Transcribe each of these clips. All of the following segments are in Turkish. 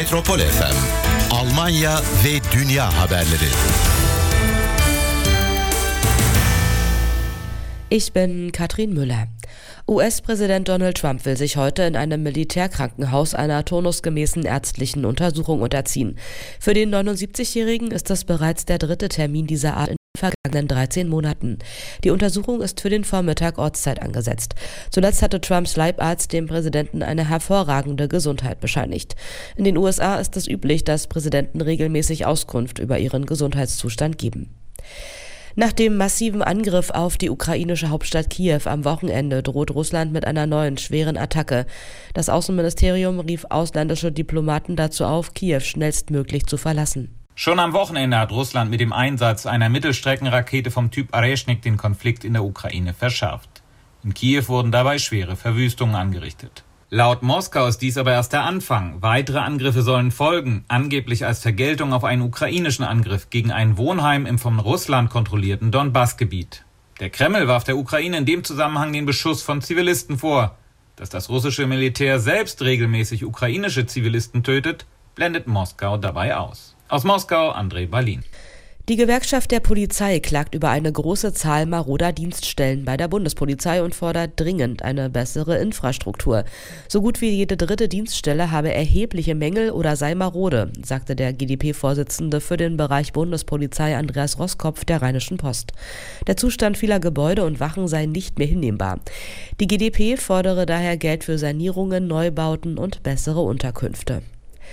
Metropol FM, Almanya ve dünya haberleri. Ich bin Katrin Müller. US-Präsident Donald Trump will sich heute in einem Militärkrankenhaus einer turnusgemäßen ärztlichen Untersuchung unterziehen. Für den 79-Jährigen ist das bereits der dritte Termin dieser Art in den vergangenen 13 Monaten. Die Untersuchung ist für den Vormittag Ortszeit angesetzt. Zuletzt hatte Trumps Leibarzt dem Präsidenten eine hervorragende Gesundheit bescheinigt. In den USA ist es üblich, dass Präsidenten regelmäßig Auskunft über ihren Gesundheitszustand geben. Nach dem massiven Angriff auf die ukrainische Hauptstadt Kiew am Wochenende droht Russland mit einer neuen schweren Attacke. Das Außenministerium rief ausländische Diplomaten dazu auf, Kiew schnellstmöglich zu verlassen. Schon am Wochenende hat Russland mit dem Einsatz einer Mittelstreckenrakete vom Typ Areshnik den Konflikt in der Ukraine verschärft. In Kiew wurden dabei schwere Verwüstungen angerichtet. Laut Moskau ist dies aber erst der Anfang. Weitere Angriffe sollen folgen, angeblich als Vergeltung auf einen ukrainischen Angriff gegen ein Wohnheim im von Russland kontrollierten Donbass-Gebiet. Der Kreml warf der Ukraine in dem Zusammenhang den Beschuss von Zivilisten vor. Dass das russische Militär selbst regelmäßig ukrainische Zivilisten tötet, blendet Moskau dabei aus. Aus Moskau, André Balin. Die Gewerkschaft der Polizei klagt über eine große Zahl maroder Dienststellen bei der Bundespolizei und fordert dringend eine bessere Infrastruktur. So gut wie jede dritte Dienststelle habe erhebliche Mängel oder sei marode, sagte der GdP-Vorsitzende für den Bereich Bundespolizei Andreas Roskopf der Rheinischen Post. Der Zustand vieler Gebäude und Wachen sei nicht mehr hinnehmbar. Die GdP fordere daher Geld für Sanierungen, Neubauten und bessere Unterkünfte.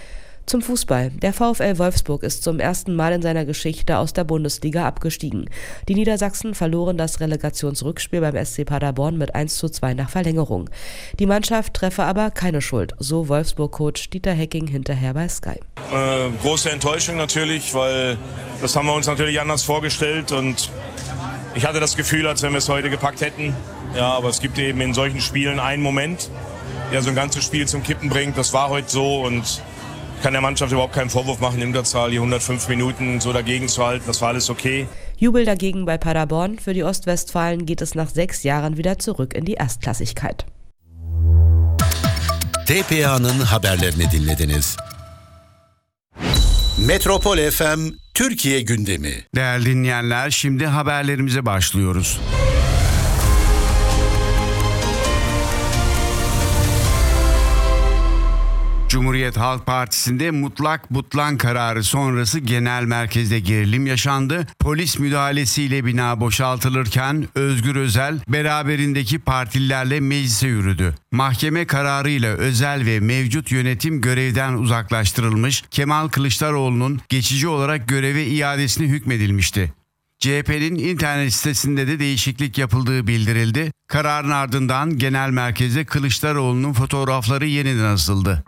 Zum Fußball. Der VfL Wolfsburg ist zum ersten Mal in seiner Geschichte aus der Bundesliga abgestiegen. Die Niedersachsen verloren das Relegationsrückspiel beim SC Paderborn mit 1:2 nach Verlängerung. Die Mannschaft treffe aber keine Schuld, so Wolfsburg-Coach Dieter Hecking hinterher bei Sky. Große Enttäuschung natürlich, weil das haben wir uns natürlich anders vorgestellt und ich hatte das Gefühl, als wenn wir es heute gepackt hätten. Ja, aber es gibt eben in solchen Spielen einen Moment, der so ein ganzes Spiel zum Kippen bringt. Das war heute so und kann der Mannschaft überhaupt keinen Vorwurf machen, in der Zahl die 105 Minuten so dagegen zu halten. Das war alles okay. Jubel dagegen bei Paderborn. Für die Ostwestfalen geht es nach 6 Jahren wieder zurück in die Erstklassigkeit. TPA'nın haberlerini dinlediniz. Metropol FM Türkiye gündemi. Değerli dinleyenler, şimdi haberlerimize başlıyoruz. Cumhuriyet Halk Partisi'nde mutlak butlan kararı sonrası genel merkezde gerilim yaşandı. Polis müdahalesiyle bina boşaltılırken Özgür Özel beraberindeki partililerle meclise yürüdü. Mahkeme kararıyla Özel ve mevcut yönetim görevden uzaklaştırılmış, Kemal Kılıçdaroğlu'nun geçici olarak göreve iadesine hükmedilmişti. CHP'nin internet sitesinde de değişiklik yapıldığı bildirildi. Kararın ardından genel merkezde Kılıçdaroğlu'nun fotoğrafları yeniden asıldı.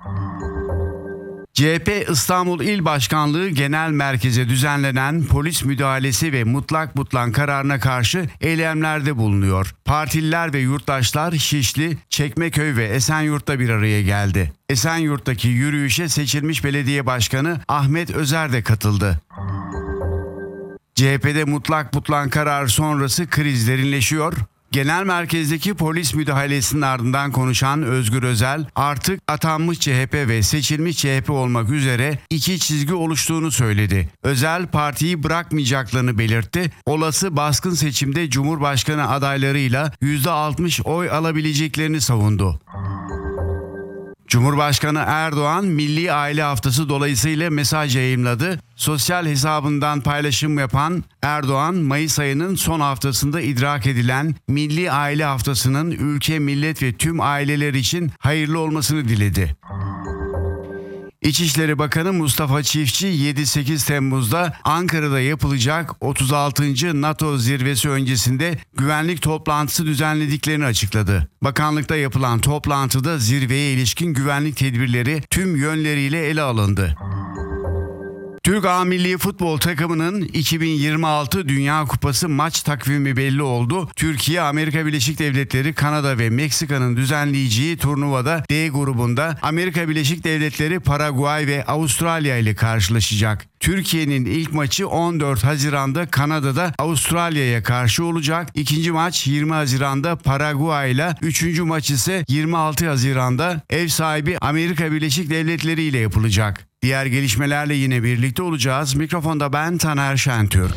CHP İstanbul İl Başkanlığı Genel Merkez'e düzenlenen polis müdahalesi ve mutlak butlan kararına karşı eylemlerde bulunuyor. Partililer ve yurttaşlar Şişli, Çekmeköy ve Esenyurt'ta bir araya geldi. Esenyurt'taki yürüyüşe seçilmiş belediye başkanı Ahmet Özer de katıldı. CHP'de mutlak butlan karar sonrası kriz derinleşiyor. Genel merkezdeki polis müdahalesinin ardından konuşan Özgür Özel, artık atanmış CHP ve seçilmiş CHP olmak üzere iki çizgi oluştuğunu söyledi. Özel partiyi bırakmayacaklarını belirtti. Olası baskın seçimde Cumhurbaşkanı adaylarıyla %60 oy alabileceklerini savundu. Cumhurbaşkanı Erdoğan Milli Aile Haftası dolayısıyla mesaj yayımladı. Sosyal hesabından paylaşım yapan Erdoğan, Mayıs ayının son haftasında idrak edilen Milli Aile Haftası'nın ülke, millet ve tüm aileler için hayırlı olmasını diledi. İçişleri Bakanı Mustafa Çiftçi 7-8 Temmuz'da Ankara'da yapılacak 36. NATO zirvesi öncesinde güvenlik toplantısı düzenlediklerini açıkladı. Bakanlıkta yapılan toplantıda zirveye ilişkin güvenlik tedbirleri tüm yönleriyle ele alındı. Türk A Milli Futbol takımının 2026 Dünya Kupası maç takvimi belli oldu. Türkiye, Amerika Birleşik Devletleri, Kanada ve Meksika'nın düzenleyeceği turnuvada D grubunda Amerika Birleşik Devletleri, Paraguay ve Avustralya ile karşılaşacak. Türkiye'nin ilk maçı 14 Haziran'da Kanada'da Avustralya'ya karşı olacak. İkinci maç 20 Haziran'da Paraguay ile, üçüncü maç ise 26 Haziran'da ev sahibi Amerika Birleşik Devletleri ile yapılacak. Diğer gelişmelerle yine birlikte olacağız. Mikrofonda ben Taner Şentürk.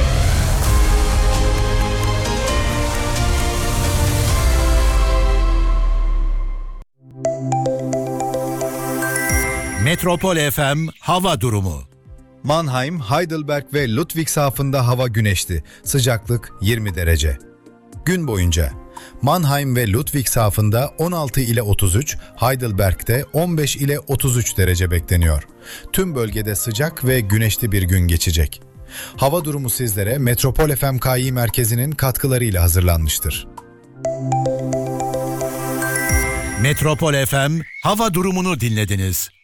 Metropol FM hava durumu. Mannheim, Heidelberg ve Ludwigshafen'da hava güneşli. Sıcaklık 20 derece. Gün boyunca Mannheim ve Ludwigshafen'da 16 ile 33, Heidelberg'de 15 ile 33 derece bekleniyor. Tüm bölgede sıcak ve güneşli bir gün geçecek. Hava durumu sizlere Metropol FM KI merkezinin katkılarıyla hazırlanmıştır. Metropol FM hava durumunu dinlediniz.